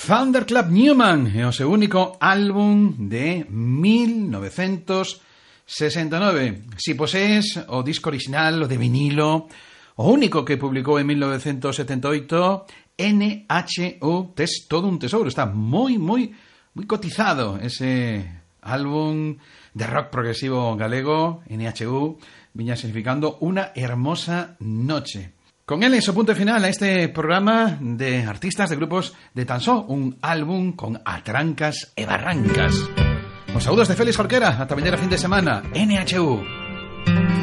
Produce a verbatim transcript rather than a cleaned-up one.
Thunderclap Newman é o seu único álbum de mil novecentos sesenta e nove. Si posees o disco original, o de vinilo, o único que publicou en mil novecentos setenta e oito, N H U, tes todo un tesouro. Está moi, moi, moi cotizado ese álbum de rock progresivo galego. N H U viña significando Una hermosa noche. Con él es o punto final a este programa de artistas de grupos de tan só un álbum con atrancas e barrancas. Os saúdos de Félix Jorquera, ata veñera fin de semana. N H U.